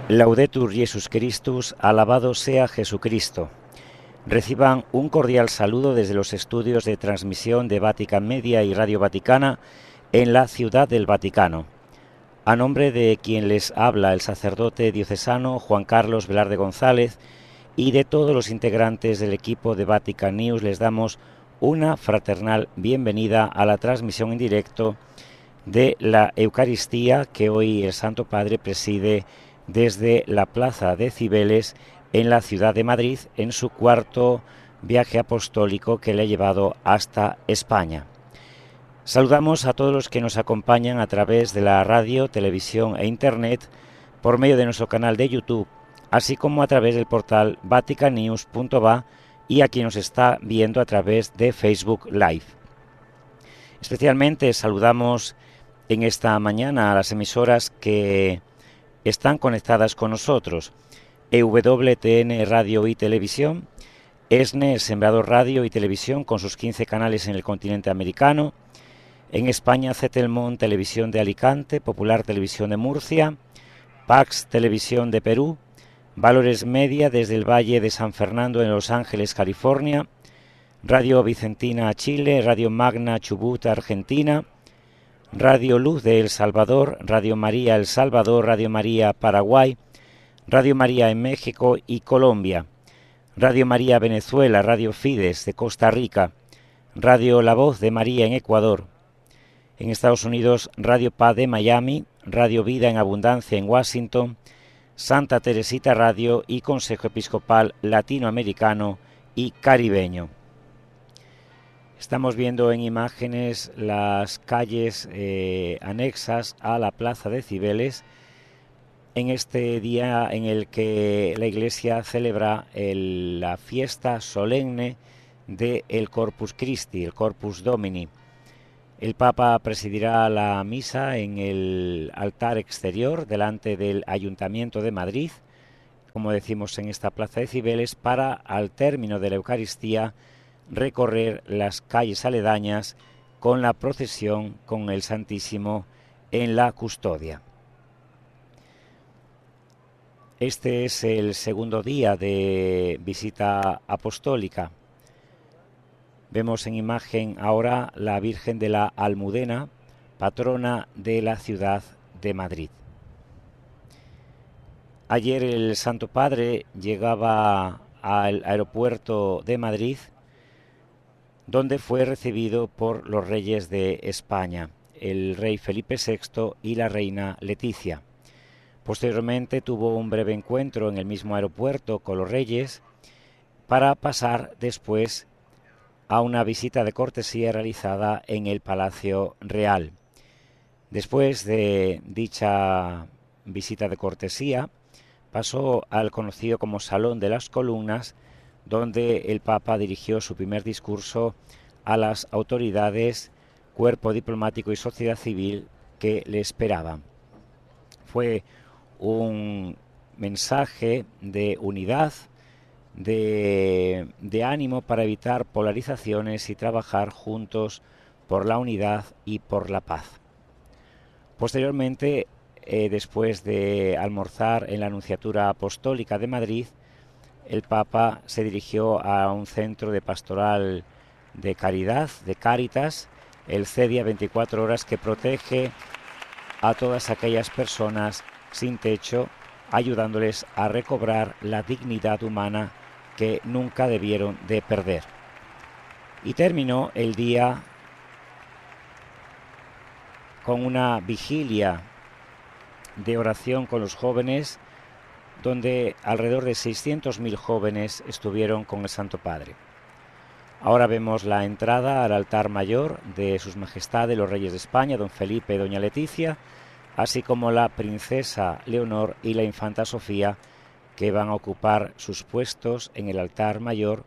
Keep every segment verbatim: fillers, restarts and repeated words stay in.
Laudetur Jesus Christus, alabado sea Jesucristo. Reciban un cordial saludo desde los estudios de transmisión de Vatican Media y Radio Vaticana en la Ciudad del Vaticano. A nombre de quien les habla el sacerdote diocesano Juan Carlos Velarde González y de todos los integrantes del equipo de Vatican News, les damos una fraternal bienvenida a la transmisión en directo de la Eucaristía que hoy el Santo Padre preside desde la Plaza de Cibeles en la ciudad de Madrid, en su cuarto viaje apostólico que le ha llevado hasta España. Saludamos a todos los que nos acompañan a través de la radio, televisión e internet por medio de nuestro canal de YouTube, así como a través del portal vatican news punto va y a quien nos está viendo a través de Facebook Live. Especialmente saludamos en esta mañana a las emisoras que están conectadas con nosotros: E W T N Radio y Televisión, ESNE, El Sembrador Radio y Televisión con sus quince canales en el continente americano, en España Cetelmont Televisión de Alicante, Popular Televisión de Murcia, Pax Televisión de Perú, Valores Media desde el Valle de San Fernando en Los Ángeles, California, Radio Vicentina Chile, Radio Magna Chubut Argentina, Radio Luz de El Salvador, Radio María El Salvador, Radio María Paraguay, Radio María en México y Colombia, Radio María Venezuela, Radio Fides de Costa Rica, Radio La Voz de María en Ecuador, en Estados Unidos Radio Paz de Miami, Radio Vida en Abundancia en Washington, Santa Teresita Radio y Consejo Episcopal Latinoamericano y Caribeño. Estamos viendo en imágenes las calles eh, anexas a la Plaza de Cibeles en este día en el que la Iglesia celebra el, la fiesta solemne del Corpus Christi, el Corpus Domini. El Papa presidirá la misa en el altar exterior delante del Ayuntamiento de Madrid, como decimos en esta Plaza de Cibeles, para al término de la Eucaristía recorrer las calles aledañas con la procesión con el Santísimo en la custodia. Este es el segundo día de visita apostólica. Vemos en imagen ahora la Virgen de la Almudena, patrona de la ciudad de Madrid. Ayer el Santo Padre llegaba al aeropuerto de Madrid, donde fue recibido por los reyes de España, el rey Felipe sexto y la reina Leticia. Posteriormente tuvo un breve encuentro en el mismo aeropuerto con los reyes para pasar después a una visita de cortesía realizada en el Palacio Real. Después de dicha visita de cortesía, pasó al conocido como Salón de las Columnas, donde el Papa dirigió su primer discurso a las autoridades, cuerpo diplomático y sociedad civil que le esperaban. Fue un mensaje de unidad, de, de ánimo para evitar polarizaciones y trabajar juntos por la unidad y por la paz. Posteriormente, eh, después de almorzar en la Nunciatura Apostólica de Madrid, el Papa se dirigió a un centro de pastoral de caridad, de Cáritas, el CEDIA veinticuatro horas, que protege a todas aquellas personas sin techo, ayudándoles a recobrar la dignidad humana que nunca debieron de perder. Y terminó el día con una vigilia de oración con los jóvenes, donde alrededor de seiscientos mil jóvenes estuvieron con el Santo Padre. Ahora vemos la entrada al altar mayor de Sus Majestades los Reyes de España, don Felipe y doña Leticia, así como la princesa Leonor y la infanta Sofía, que van a ocupar sus puestos en el altar mayor,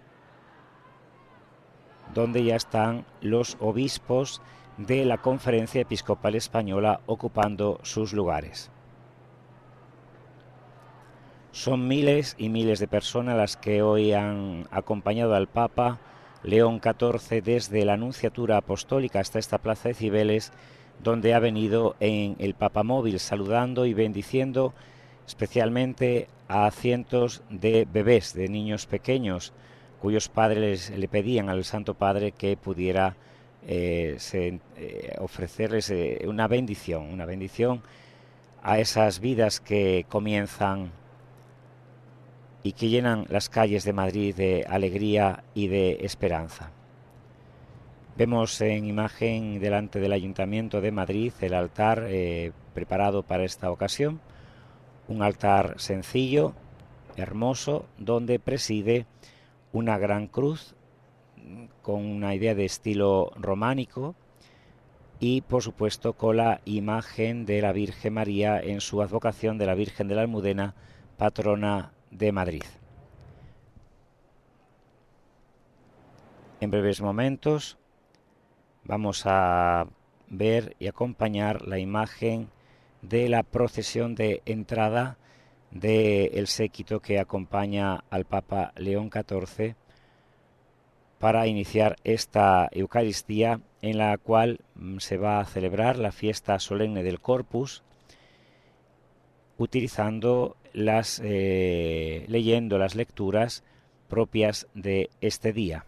donde ya están los obispos de la Conferencia Episcopal Española ocupando sus lugares. Son miles y miles de personas las que hoy han acompañado al Papa León catorce desde la Nunciatura Apostólica hasta esta Plaza de Cibeles, donde ha venido en el papamóvil saludando y bendiciendo especialmente a cientos de bebés, de niños pequeños, cuyos padres le pedían al Santo Padre que pudiera eh, se, eh, ofrecerles eh, una bendición, una bendición a esas vidas que comienzan y que llenan las calles de Madrid de alegría y de esperanza. Vemos en imagen delante del Ayuntamiento de Madrid el altar eh, preparado para esta ocasión, un altar sencillo, hermoso, donde preside una gran cruz con una idea de estilo románico y, por supuesto, con la imagen de la Virgen María en su advocación de la Virgen de la Almudena, patrona de Madrid. En breves momentos vamos a ver y acompañar la imagen de la procesión de entrada del séquito que acompaña al Papa León catorce para iniciar esta Eucaristía, en la cual se va a celebrar la fiesta solemne del Corpus, utilizando las eh, leyendo las lecturas propias de este día.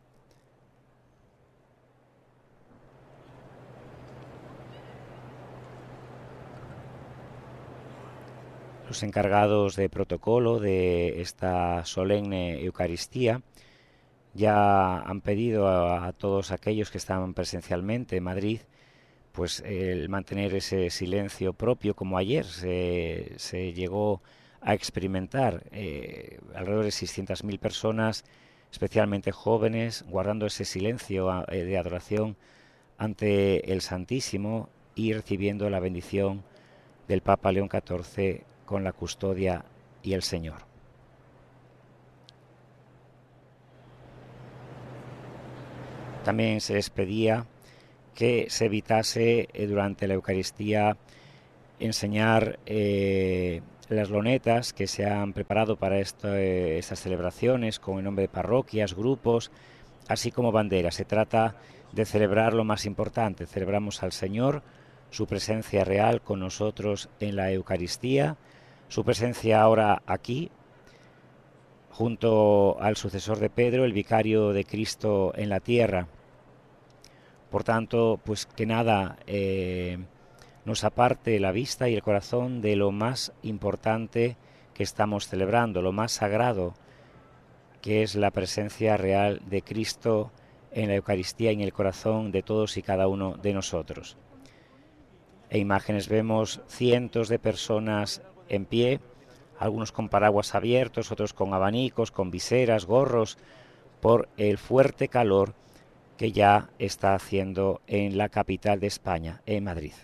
Los encargados de protocolo de esta solemne Eucaristía ya han pedido a, a todos aquellos que estaban presencialmente en Madrid pues el mantener ese silencio propio, como ayer se, se llegó a experimentar eh, alrededor de seiscientas mil personas, especialmente jóvenes, guardando ese silencio eh, de adoración ante el Santísimo y recibiendo la bendición del Papa León catorce con la custodia y el Señor. También se les pedía que se evitase eh, durante la Eucaristía enseñar eh, las lonetas que se han preparado para esto, eh, estas celebraciones con el nombre de parroquias, grupos, así como banderas. Se trata de celebrar lo más importante. Celebramos al Señor, su presencia real con nosotros en la Eucaristía, su presencia ahora aquí, junto al sucesor de Pedro, el vicario de Cristo en la tierra. Por tanto, pues que nada eh, nos aparte la vista y el corazón de lo más importante que estamos celebrando, lo más sagrado, que es la presencia real de Cristo en la Eucaristía y en el corazón de todos y cada uno de nosotros. En imágenes vemos cientos de personas en pie, algunos con paraguas abiertos, otros con abanicos, con viseras, gorros, por el fuerte calor que ya está haciendo en la capital de España, en Madrid.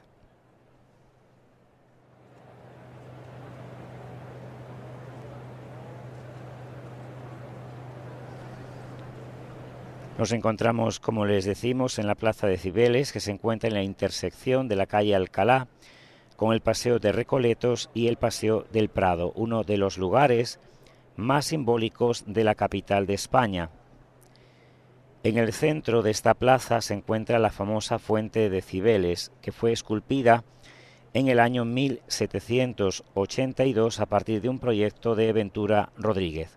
Nos encontramos, como les decimos, en la plaza de Cibeles, que se encuentra en la intersección de la calle Alcalá con el Paseo de Recoletos y el Paseo del Prado, uno de los lugares más simbólicos de la capital de España. En el centro de esta plaza se encuentra la famosa fuente de Cibeles, que fue esculpida en el año mil setecientos ochenta y dos a partir de un proyecto de Ventura Rodríguez.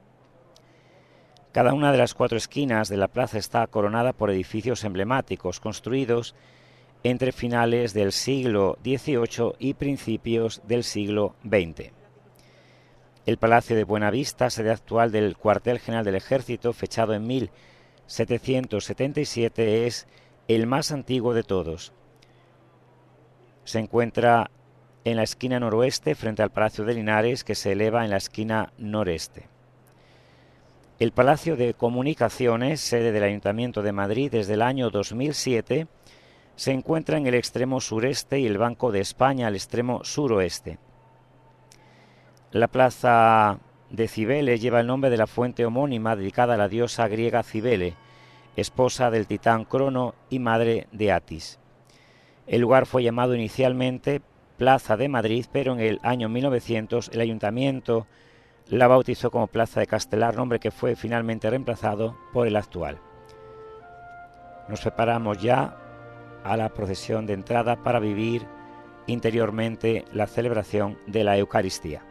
Cada una de las cuatro esquinas de la plaza está coronada por edificios emblemáticos construidos entre finales del siglo dieciocho y principios del siglo veinte. El Palacio de Buenavista, sede actual del Cuartel General del Ejército, fechado en mil setecientos setenta y siete, es el más antiguo de todos. Se encuentra en la esquina noroeste frente al Palacio de Linares, que se eleva en la esquina noreste. El Palacio de Comunicaciones, sede del Ayuntamiento de Madrid desde el año dos mil siete, se encuentra en el extremo sureste y el Banco de España al extremo suroeste. La plaza de Cibeles lleva el nombre de la fuente homónima dedicada a la diosa griega Cibele, esposa del titán Crono y madre de Atis. El lugar fue llamado inicialmente Plaza de Madrid, pero en el año mil novecientos el ayuntamiento la bautizó como Plaza de Castelar, nombre que fue finalmente reemplazado por el actual. Nos preparamos ya a la procesión de entrada para vivir interiormente la celebración de la Eucaristía.